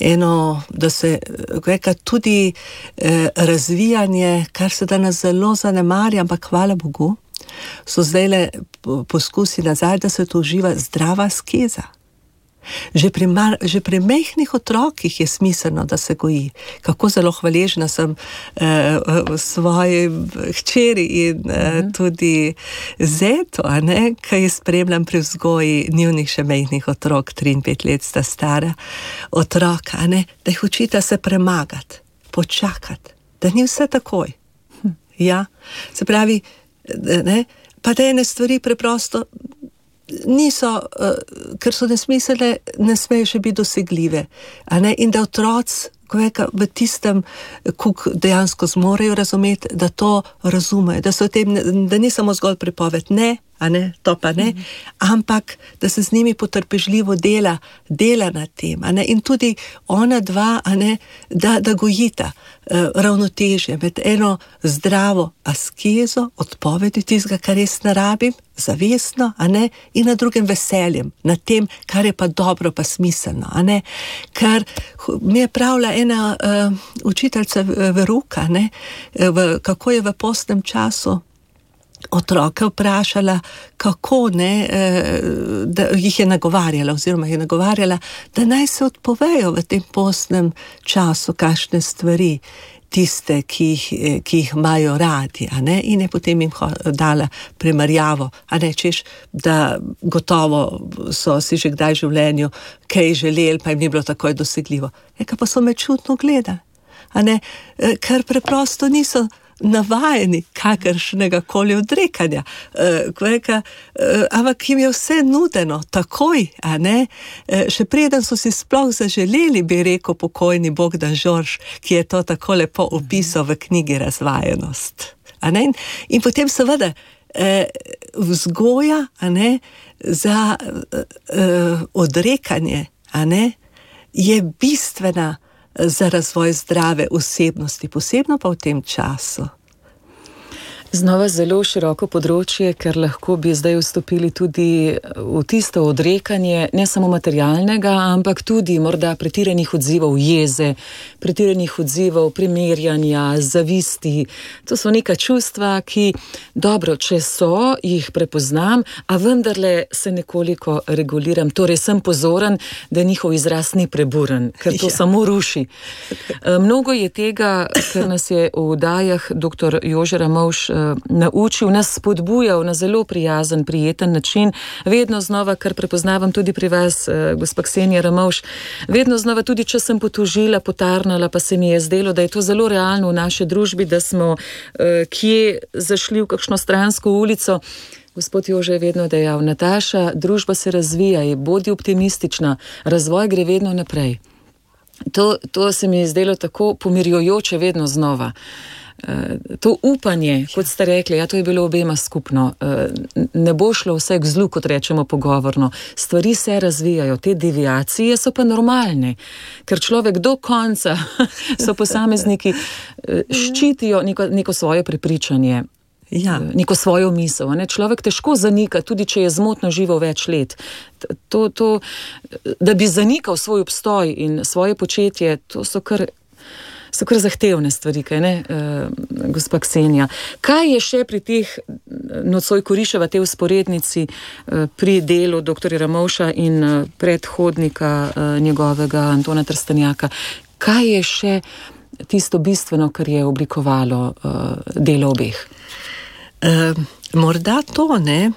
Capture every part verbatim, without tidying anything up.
eno, da se reka, tudi eh, razvijanje, kar se danes zelo zanemarja, ampak hvala Bogu, so zdajle poskusi nazaj, da se to uživa zdrava askeza. Že pri, mar, že pri mehkih otrokih je smiselno, da se goji. Kako zelo hvaležna sem eh, svoji hčeri in eh, tudi zetu, a ne, ki jih spremljam pri vzgoji njunih še mehkih otrok, tri in pet let sta stara otroka, a ne, da jih učita se premagati, počakati, da ni vse takoj. Hm. Ja, se pravi, ne, pa da ene stvari preprosto niso, uh, ker so nesmiselne, ne smejo še biti dosegljive. A ne? In da otroci v tistem, ko dejansko zmorejo razumeti, da to razumejo, da, so tem, da ni samo zgolj pripoved, ne, a ne, to pa ne, mm. ampak da se z njimi potrpežljivo dela, dela na tem, a ne, in tudi ona dva, a ne, da, da gojita uh, ravnotežje med eno zdravo askezo, odpovedi tistega, kar res narabim, zavestno, a ne, in na drugem veseljem, na tem, kar je pa dobro, pa smiselno, a ne, ker mi je pravila ena uh, učiteljica veruka, ne, v, kako je v postnem času otroke vprašala, kako ne, da jih je nagovarjala, oziroma jih je nagovarjala, da naj se odpovejo v tem postnem času kakšne stvari, tiste, ki jih, ki jih imajo radi, a ne, in je potem jim dala primerjavo, a ne, češ, da gotovo so si že kdaj v življenju kaj želeli, pa jim ni bilo takoj dosegljivo. Eka pa so me čudno gledali, a ne, ker preprosto niso navajeni kakršnega koli odrekanja. Uh, kveka, uh, ampak jim je vse nudeno, takoj, a ne? Uh, še preden so si sploh zaželeli, bi rekel pokojni Bogdan Žorž, ki je to tako lepo opisal v knjigi Razvajenost. A ne? In, in potem seveda uh, vzgoja, a ne, za uh, odrekanje, a ne, je bistvena za razvoj zdrave osebnosti, posebno pa v tem času. Znova zelo široko področje, ker lahko bi zdaj vstopili tudi v tisto odrekanje, ne samo materialnega, ampak tudi morda pretiranih odzivov jeze, pretiranih odzivov primerjanja, zavisti. To so neka čustva, ki, dobro, če so, jih prepoznam, a vendarle se nekoliko reguliram. Torej sem pozoren, da njihov izraz ni preburen, ker to ja. samo ruši. Mnogo je tega, ker nas je v oddajah doktor Jože Ramovš naučil, nas spodbujal na zelo prijazen, prijeten način, vedno znova, kar prepoznavam tudi pri vas, gospa Ksenija Ramovš, vedno znova, tudi če sem potužila, potarnala, pa se mi je zdelo, da je to zelo realno v naši družbi, da smo uh, kje zašli v kakšno stransko ulico. Gospod Jože je vedno dejal, Nataša, družba se razvija, bodi optimistična, razvoj gre vedno naprej. To, to se mi je zdelo tako pomirjujoče vedno znova. To upanje, kot ste rekli, ja, to je bilo obema skupno, ne bo šlo vse k zlu, kot rečemo pogovorno, stvari se razvijajo, te deviacije so pa normalne, ker človek do konca so posamezniki ščitijo neko, neko svoje prepričanje, ja. neko svojo misel, ne? Človek težko zanika, tudi če je zmotno živel več let. To, to, da bi zanikal svoj obstoj in svoje početje, to so kar so kar zahtevne stvari, kaj ne, uh, gospa Ksenija. Kaj je še pri teh, nocoj Koriševa, te usporednici uh, pri delu doktorja Ramovša in uh, predhodnika uh, njegovega Antona Trstenjaka, kaj je še tisto bistveno, kar je oblikovalo uh, delo obeh? Uh, morda to, ne,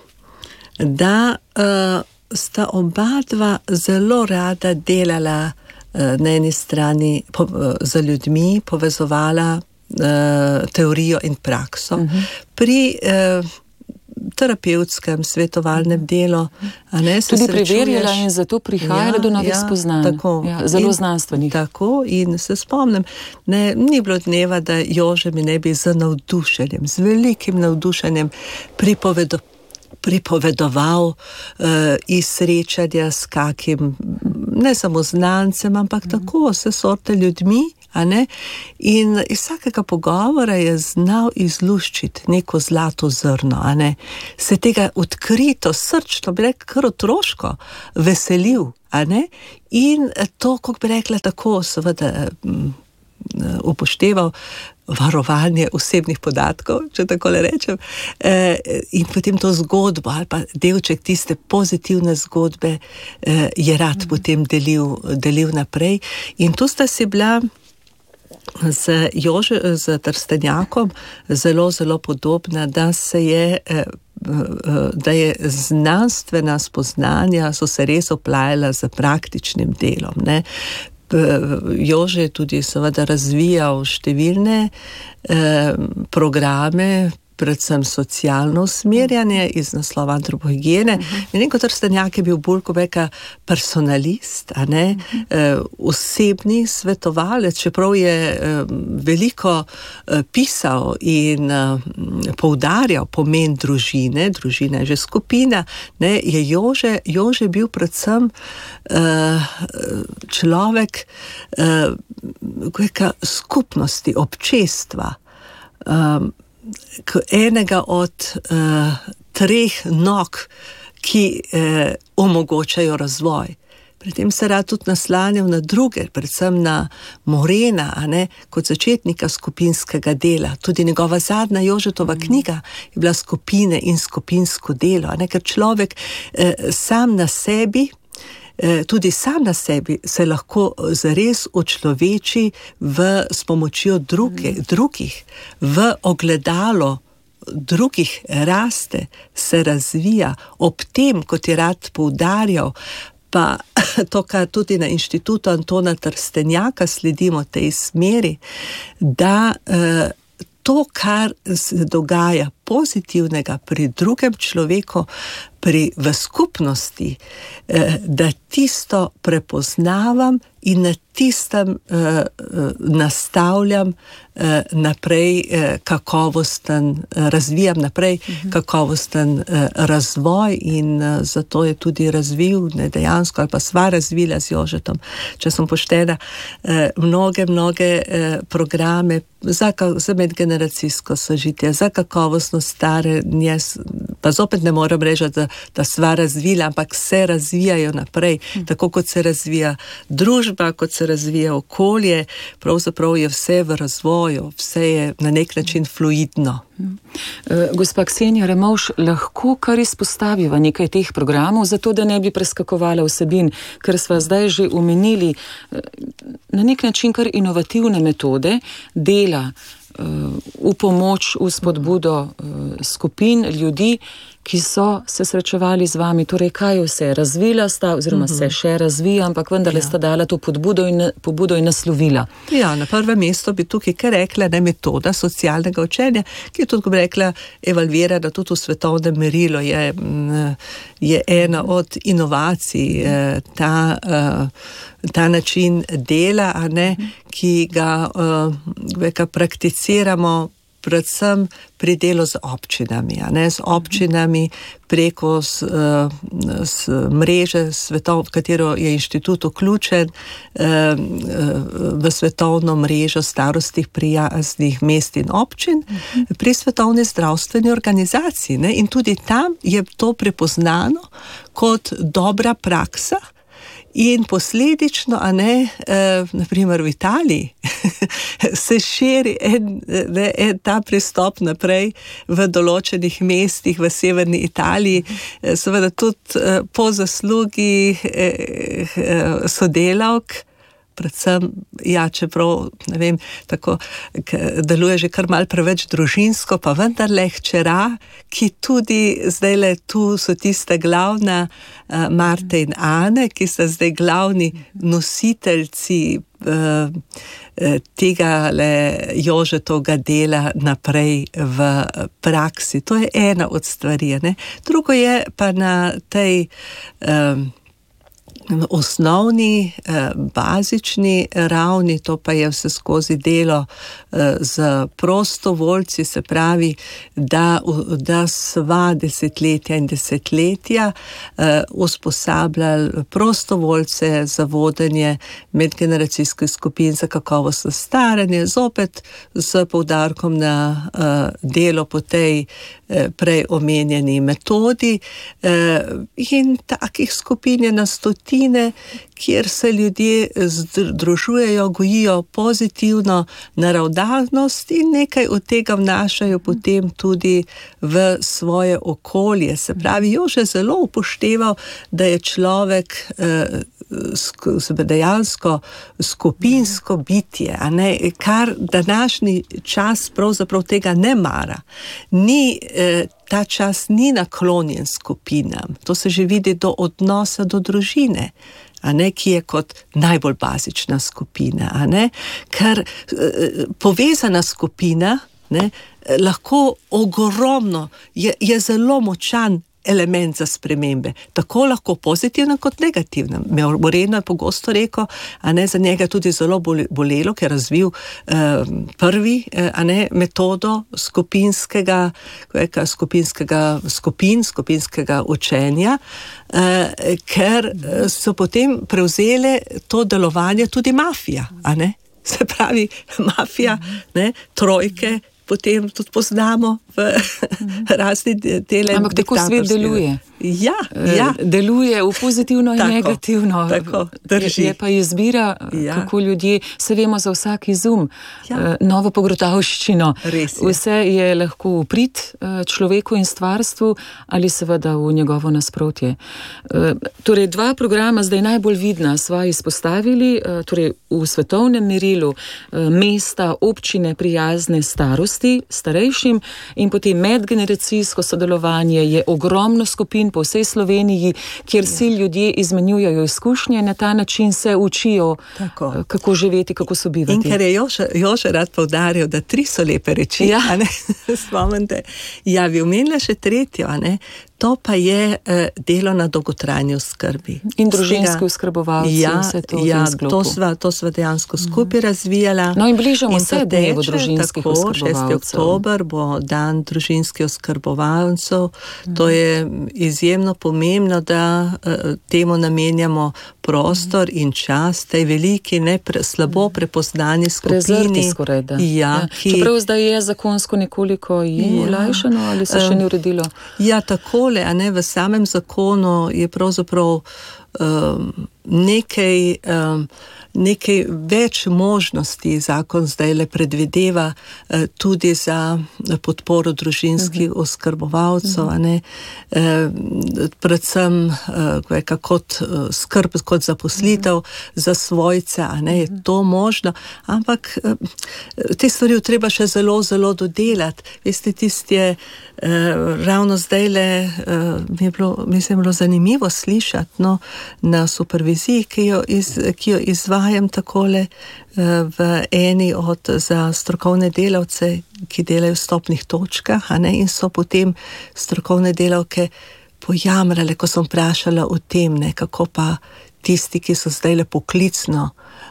da uh, sta oba dva zelo rada delala na eni strani po, za ljudmi, povezovala uh, teorijo in prakso. Uh-huh. Pri uh, terapevtskem, svetovalnem delu, a ne, se tudi srečuješ, preverjala in zato prihajala ja, do novih ja, spoznanj. Tako, ja, zelo in, znanstvenih. Tako, in se spomnim, ne, ni bilo dneva, da Jože mi ne bi z navdušenjem, z velikim navdušenjem pripovedo, pripovedoval uh, iz srečanja s kakim, ne samo znancem, ampak mm. tako vse sorte ljudmi, a ne, in iz vsakega pogovora je znal izluščiti neko zlato zrno, a ne, se tega odkrito, srčno, bi rekel, kar otroško veselil, a ne, in to, kako bi rekla, tako seveda upošteval varovanje osebnih podatkov, če tako le rečem, in potem to zgodbo ali pa delček tiste pozitivne zgodbe je rad potem delil, delil naprej. In tu sta si bila z Jože, z Trstenjakom zelo, zelo podobna, da se je da je znanstvena spoznanja so se res oplajala z praktičnim delom, ne. Jože je tudi seveda razvijal številne eh, programe, predvsem socialno usmerjanje iz naslova antropohigiene. Uh-huh. In kot Trstenjak je bil bolj kot neka personalist, a ne, uh-huh. e, osebni svetovalec, čeprav je e, veliko e, pisal in e, poudarjal pomen družine, družina je že skupina, ne, je Jože, Jože bil predvsem e, človek e, neka skupnosti, občestva, e, enega od uh, treh nog, ki uh, omogočajo razvoj. Pri tem se rad tudi naslanjal na druge, predvsem na Morena, a ne, kot začetnika skupinskega dela. Tudi njegova zadnja Jožetova knjiga je bila skupine in skupinsko delo, a ne, ker človek uh, sam na sebi, tudi sam na sebi se lahko zares očloveči v, s pomočjo druge, drugih, v ogledalo drugih raste, se razvija, ob tem, kot je rad poudarjal, pa to, kar tudi na inštitutu Antona Trstenjaka sledimo tej smeri, da eh, to, kar se dogaja pozitivnega pri drugem človeku, pri, v skupnosti, eh, da tisto prepoznavam in na tistem eh, nastavljam eh, naprej eh, kakovosten, eh, razvijam naprej uh-huh. kakovosten eh, razvoj in eh, zato je tudi razvil, ne, dejansko, ali pa sva razvila z Jožetom, če sem poštena, eh, mnoge, mnoge eh, programe za, za medgeneracijsko sožitje, za kakovostno staranje, pa zopet ne moram reči, da, da sva razvila, ampak se razvijajo naprej, hmm. tako kot se razvija družba, kot se razvija okolje, pravzaprav je vse v razvoju, vse je na nek način fluidno. Hmm. Gospa Ksenija Removš, lahko kar izpostaviva nekaj teh programov, zato da ne bi preskakovala vsebin, ker sva zdaj že omenili na nek način kar inovativne metode dela v pomoč, v spodbudo skupin ljudi, ki so se srečevali z vami. Torej, kaj vse razvila sta, oziroma uh-huh. se še razvija, ampak vendarle ja. sta dala to pobudo in, pobudo in naslovila. Ja, na prvem mestu bi tukaj kar rekla, ne, metoda socialnega učenja, ki je tudi, ko bi rekla, evalvirana tudi v svetovnem merilu, je, je ena od inovacij, ta, ta način dela, a ne, ki ga veka, prakticiramo predvsem pri delu z občinami, a ne, z občinami preko s, s mreže svetov, v katero je inštitut vključen, v svetovno mrežo starostih prijaznih mest in občin, pri svetovni zdravstveni organizaciji, ne, in tudi tam je to prepoznano kot dobra praksa. In posledično, a ne, eh, naprimer v Italiji, se širi en, ne, en, ta pristop naprej v določenih mestih v severni Italiji, eh, seveda tudi eh, po zaslugi eh, eh, sodelavk, predvsem, ja, čeprav, ne vem, tako, deluje že kar malo preveč družinsko, pa vendarle hčera, ki tudi zdaj le tu so tiste glavna uh, Marte in Ane, ki so zdaj glavni nositeljci uh, tega le Jožetovega dela naprej v praksi. To je ena od stvari, ne. Drugo je pa na tej um, osnovni, eh, bazični ravni, to pa je vse skozi delo eh, z prostovoljci, se pravi, da, da sva desetletja in desetletja eh, usposabljali prostovoljce za vodenje medgeneracijskih skupin za kakovostno staranje, zopet s poudarkom na eh, delo po tej prej omenjeni metodi, in takih skupin je na stotine, kjer se ljudje združujejo, gojijo pozitivno naravnanost in nekaj od tega vnašajo potem tudi v svoje okolje. Se pravi, Jože zelo upošteval, da je človek dejansko skupinsko bitje, a ne, kar današnji čas pravzaprav tega ne mara. Ni, ta čas ni naklonjen skupinam. To se že vidi do odnosa do družine, a ne, ki je kot najbolj bazična skupina, a ne, ker povezana skupina, ne, lahko ogromno, je, je zelo močan element za spremembe, tako lahko pozitivno kot negativno. Moreno je pogosto rekel, a ne, za njega tudi zelo bolelo, ker je razvil eh, prvi a ne, metodo skupinskega, skupinskega skupin, skupinskega učenja, eh, ker so potem prevzele to delovanje tudi mafija, a ne. Se pravi, mafija, ne, trojke, potem tudi poznamo v razni dele. Ampak tako svet deluje. Ja, ja. Deluje v pozitivno in tako, negativno. Tako, drži. Je pa izbira, ja. Kako ljudje, se vemo za vsak izum, ja. Novo pogrotavščino. Vse je lahko uprit človeku in stvarstvu ali seveda v njegovo nasprotje. Torej, dva programa zdaj najbolj vidna sva izpostavili, torej v svetovnem merilu mesta, občine prijazne starosti, starejšim, in potem medgeneracijsko sodelovanje je ogromno skupin po vsej Sloveniji, kjer si ljudje izmenjujejo izkušnje, na ta način se učijo, tako, kako živeti, kako sobivati. In ker je Jože, Jože rad poudaril, da tri so lepe reči, ja. A ne, spomnite, ja, bi omenila še tretjo, a ne, to pa je eh, delo na dolgotrajni oskrbi. In družinski oskrbovalci, ja, vse to ja, v sklopu. To sva, to sva dejansko skupaj mm. razvijala. No in bližamo se dnevu družinskih tako, oskrbovalcev. šesti oktober bo dan družinskih oskrbovalcev. Mm. To je izjemno pomembno, da uh, temu namenjamo prostor mm. in čas, tej veliki, ne pre, slabo prepoznani skupini. Prezrti skoraj, da. Ja, ja. Ki... Čeprav zdaj je zakonsko nekoliko jim ja. olajšano, ali se um, še ni uredilo? Ja, tako. A ne, v samem zakonu je pravzaprav um, nekaj, um, nekaj več možnosti. Zakon zdaj le predvideva uh, tudi za podporo družinskih uh-huh. oskrbovalcev, a ne, uh, predvsem uh, kot uh, skrb, kot zaposlitev uh-huh. za svojce, a ne, je to možno, ampak uh, te stvari treba še zelo, zelo dodelati. Veste, tisti je uh, ravno zdaj le uh, mi je bilo, mislim, bilo zanimivo slišati, no, na superviziji, ki jo, iz, ki jo izvajam takole v eni od za strokovne delavce, ki delajo v stopnih točkah, a ne, in so potem strokovne delavke pojamrale, ko sem vprašala o tem, ne, kako pa tisti, ki so zdaj le poklicno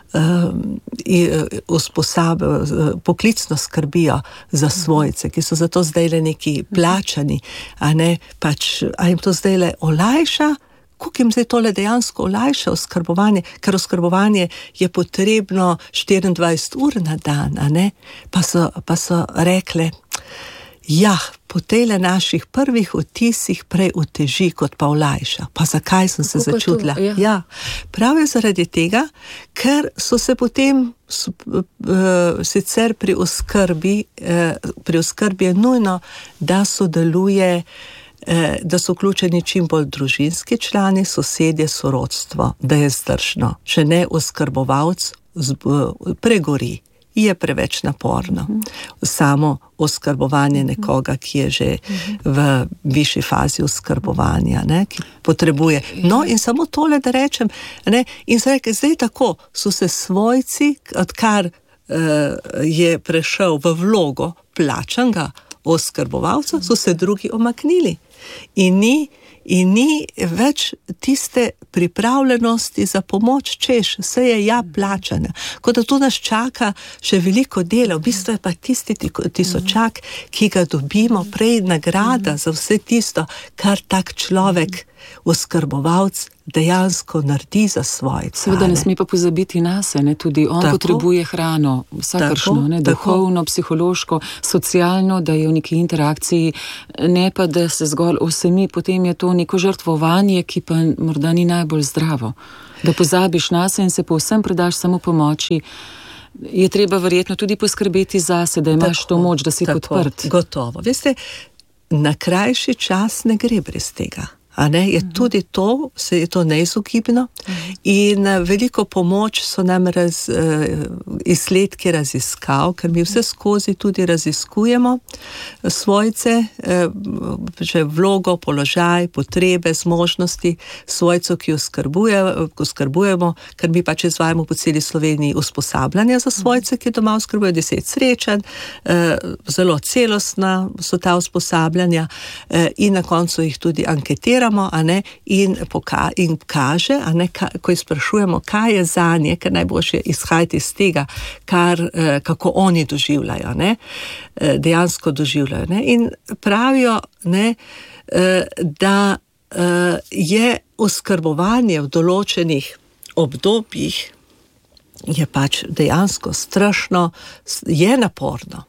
usposabljajo, poklicno skrbijo za svojce, ki so zato zdaj le neki plačani, a ne, pač, a jim to zdaj le olajša, kako jim zdaj tole dejansko olajša oskrbovanje, ker oskrbovanje je potrebno štiriindvajset ur na dan, a ne, pa so, pa so rekle, ja, po tele naših prvih vtisih prej uteži, kot pa olajša. Pa zakaj sem se začutila? Ja. Ja, prav je zaradi tega, ker so se potem uh, sicer pri oskrbi, uh, pri oskrbi je nujno, da sodeluje, uh, da so vključeni čim bolj družinski člani, sosedje, sorodstvo, da je zdržno. Če ne, oskrbovalec uh, pregori. Je preveč naporno. Samo oskrbovanje nekoga, ki je že v višji fazi oskrbovanja, ne, ki potrebuje. No, in samo tole, da rečem, ne, in zdaj, zdaj tako so se svojci, odkar uh, je prešel v vlogo plačanega oskrbovalca, so se drugi omaknili. In ni In ni več tiste pripravljenosti za pomoč, češ, vse je ja plačane. Kot da tu nas čaka še veliko dela, v bistvu je pa tisti tisočak, ki ga dobimo, prej nagrada za vse tisto, kar tak človek oskrbovalec dejansko naredi za svojce. Seveda ne sme pa pozabiti nase, ne, tudi on tako potrebuje hrano, vsakršno, ne, duhovno, psihološko, socialno, da je v neki interakciji, ne pa da se zgolj osemi, potem je to neko žrtvovanje, ki pa morda ni najbolj zdravo. Da pozabiš nase in se povsem predaš samo pomoči, je treba verjetno tudi poskrbeti zase, da imaš tako, to moč, da si tako, podprt. Gotovo. Veste, na krajši čas ne gre brez tega. A ne, je tudi to, se je to neizogibno in veliko pomoč so nam raz, izsledki raziskav, ker mi vse skozi tudi raziskujemo svojce, že vlogo, položaj, potrebe, zmožnosti svojcev, ki oskrbujemo, ker mi pač izvajamo po celi Sloveniji usposabljanja za svojce, ki doma oskrbujejo, deset srečanj, zelo celostna so ta usposabljanja in na koncu jih tudi anketiramo. A ne, in, poka, in kaže, a ne, ka, ko jih sprašujemo, kaj je zanje, ker najboljše izhajati iz tega, kar, eh, kako oni doživljajo, ne, eh, dejansko doživljajo. Ne, in pravijo, ne, eh, da eh, je oskrbovanje v določenih obdobjih je pač dejansko strašno, je naporno.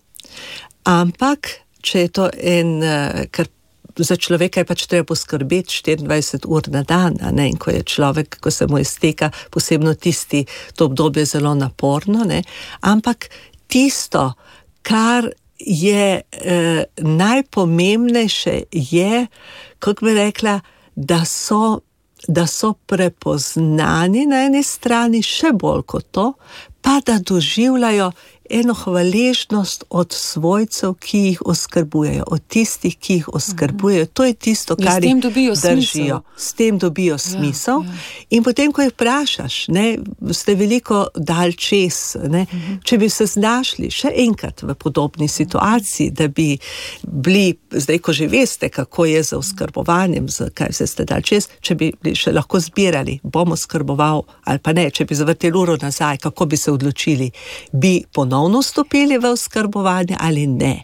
Ampak, če je to en, eh, ker za človeka je pač treba poskrbeti štiriindvajset ur na dan, a ne, in ko je človek, ko se mu izteka, posebno tisti, to obdobje zelo naporno, ne, ampak tisto, kar je eh, najpomembnejše je, kako bi rekla, da so, da so prepoznani na eni strani še bolj kot to, pa da doživljajo eno hvaležnost od svojcev, ki jih oskrbujejo, od tistih, ki jih oskrbujejo. To je tisto, kar jih držijo. Smisel. S tem dobijo smisel. Ja, ja. In potem, ko jih vprašaš, ne, ste veliko dal čez, ne, uh-huh. če bi se znašli še enkrat v podobni situaciji, da bi bili, zdaj, ko že veste, kako je za oskrbovanjem, za kaj se ste dal čez, če bi še lahko zbirali, bom oskrboval, ali pa ne, če bi zavrteli uro nazaj, kako bi se odločili, bi ponovno vstopili v oskrbovanje ali ne.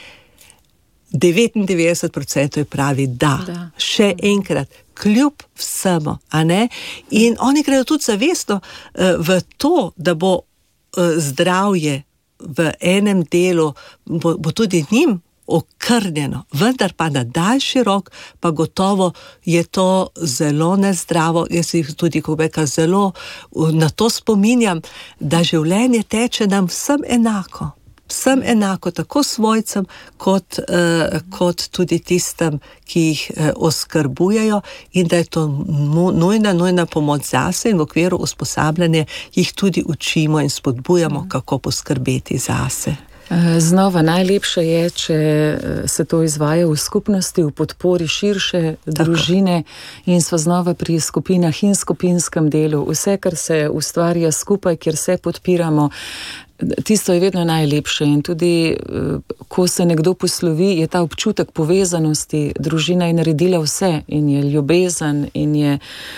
devetindevetdeset procentov je pravi da, da. Še enkrat, kljub vsemu, a ne? In oni gredo tudi zavestno uh, v to, da bo uh, zdravje v enem delu, bo, bo tudi njim okrnjeno, vendar pa na daljši rok, pa gotovo je to zelo nezdravo. Jaz jih tudi, ko reka, zelo na to spominjam, da življenje teče nam vsem enako. Vsem enako, tako svojcem, kot, uh, kot tudi tistem, ki jih uh, oskrbujejo, in da je to nujna, nujna pomoč zase in v okviru usposabljanja jih tudi učimo in spodbujamo, kako poskrbeti zase. Znova, najlepše je, če se to izvaja v skupnosti, v podpori širše družine. Tako. In sva znova pri skupinah in skupinskem delu. Vse, kar se ustvarja skupaj, kjer se podpiramo, tisto je vedno najlepše. In tudi, ko se nekdo poslovi, je ta občutek povezanosti, družina je naredila vse in je ljubezen in je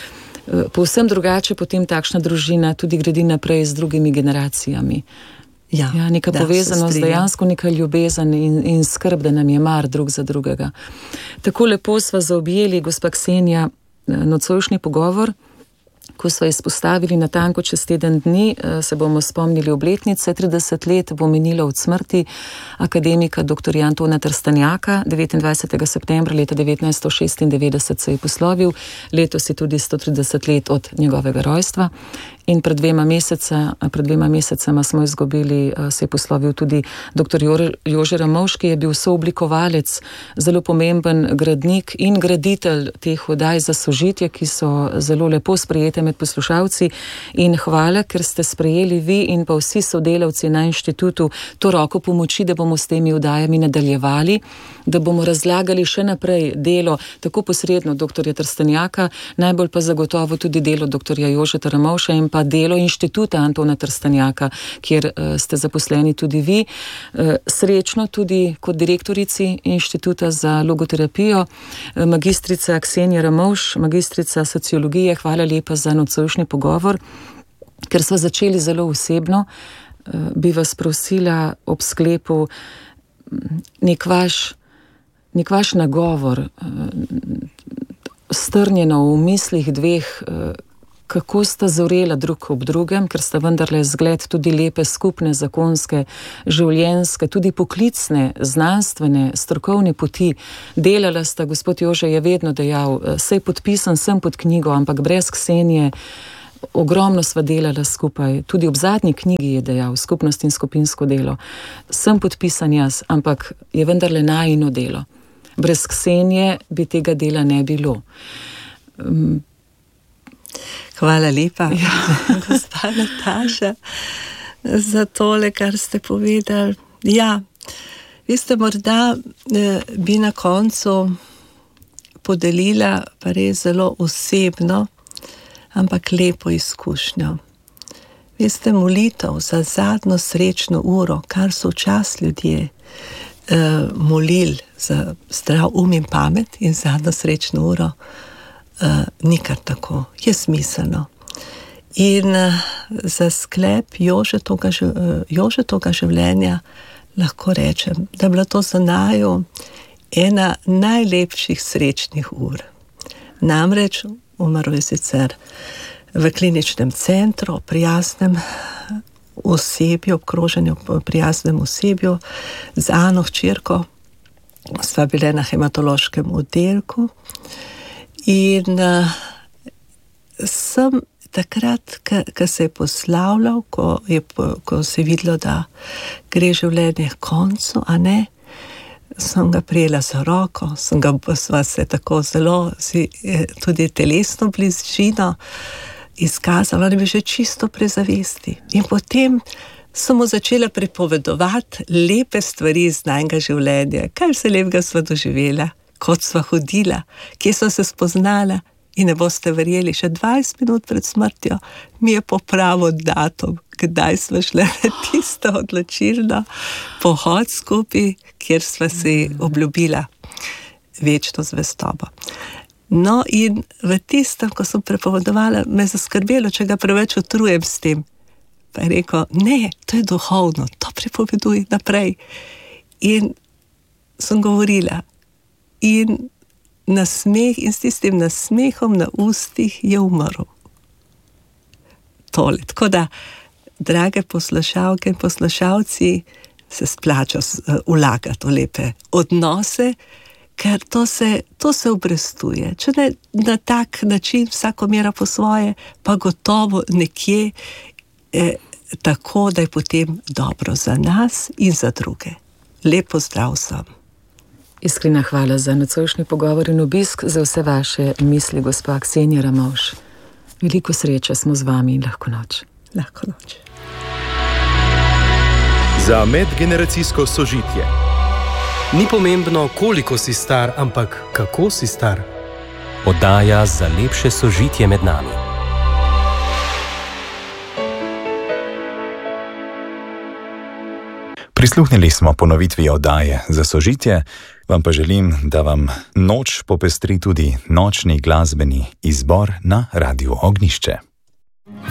povsem drugače potem takšna družina tudi gradi naprej z drugimi generacijami. Ja, ja, neka da, povezanost, dejansko neka ljubezen in, in skrb, da nam je mar drug za drugega. Tako lepo sva zaobjeli, gospa Ksenija, nocojšnji pogovor, ko sva izpostavili natanko čez teden dni, se bomo spomnili obletnice, trideset let bo minilo od smrti akademika doktorja Antona Trstenjaka, devetindvajsetega septembra leta devetnajststo šestindevetdeset se je poslovil, letos je tudi sto trideset let od njegovega rojstva. In pred dvema meseca, pred dvema mesecama smo izgubili, se je poslovil tudi doktor Jože Ramovš, ki je bil sooblikovalec, zelo pomemben gradnik in graditelj teh oddaj za sožitje, ki so zelo lepo sprejete med poslušalci. In hvala, ker ste sprejeli vi in pa vsi sodelavci na inštitutu to roko pomoči, da bomo s temi oddajami nadaljevali, da bomo razlagali še naprej delo tako posredno doktorja Trstenjaka, najbolj pa zagotovo tudi delo doktorja Jožeta Ramovša in pa delo inštituta Antona Trstenjaka, kjer uh, ste zaposleni tudi vi. Uh, srečno tudi kot direktorici inštituta za logoterapijo, uh, magistrica Ksenija Ramovš, magistrica sociologije, hvala lepa za nocojšnji pogovor. Ker sva začeli zelo osebno, uh, bi vas prosila ob sklepu nek vaš, nek vaš nagovor, uh, strnjeno v mislih dveh, kako sta zorela drug ob drugem, ker sta vendarle zgled tudi lepe skupne, zakonske, življenjske, tudi poklicne, znanstvene, strokovne poti. Delala sta, gospod Jože je vedno dejal, sej podpisan sem pod knjigo, ampak brez Ksenije ogromno sva delala skupaj. Tudi ob zadnji knjigi je dejal, skupnost in skupinsko delo. Sem podpisan jaz, ampak je vendarle najino delo. Brez Ksenije bi tega dela ne bilo. Hvala lepa, ja. Gospa Nataša, za tole, kar ste povedali. Ja, vi ste morda eh, bi na koncu podelila pa res zelo osebno, ampak lepo izkušnjo. Vi ste molitev za zadnjo srečno uro, kar so včasih ljudje eh, molili za zdrav um in pamet in zadnjo srečno uro, Uh, nikar tako, je smiselno. In uh, za sklep Jožetovega, uh, Jožetovega življenja lahko rečem, da je bila to za naju ena najlepših srečnih ur. Namreč umrl je sicer v kliničnem centru, prijaznem osebju, obkroženju prijaznem osebju, z Ano hčerko, sva bile na hematološkem oddelku. In uh, sem takrat, ko se je poslavljal, ko, je, ko se je videlo, da gre življenje k koncu, a ne, sem ga prijela za roko, sem ga, sva se tako zelo, si, tudi telesno bližino izkazala, da bi že čisto prezavesti. In potem sem mu začela pripovedovati lepe stvari iz najnega življenja, kaj vse lepega sva doživela, kot sva hodila, kje sva se spoznala, in ne boste verjeli, še dvajset minut pred smrtjo mi je popravil datum, kdaj sva šla na tisto odločilno pohod skupaj, kjer sva si obljubila večno zvestobo. No, in v tistem, ko sem prepovedovala, me je zaskrbelo, če ga preveč utrujem s tem. Pa je rekel, ne, to je duhovno, to prepoveduj naprej. In sem govorila, in nasmeh, in s tistim nasmehom na ustih je umrl. Tole. Tako da, drage poslušalke in poslušalci, se splača vlagati v lepe odnose, ker to se, to se obrestuje. Če ne na tak način, vsako mera po svoje, pa gotovo nekje eh, tako, da je potem dobro za nas in za druge. Lepo zdrav sem. Iskrena hvala za nocojšnji pogovor in obisk, za vse vaše misli, gospa Ksenija Ramovš. Veliko sreče, smo z vami in lahko noč. Lahko noč. Za medgeneracijsko sožitje. Ni pomembno, koliko si star, ampak kako si star. Oddaja za lepše sožitje med nami. Prisluhnili smo ponovitvi oddaje za sožitje, vam pa želim, da vam noč popestri tudi nočni glasbeni izbor na Radiu Ognjišče.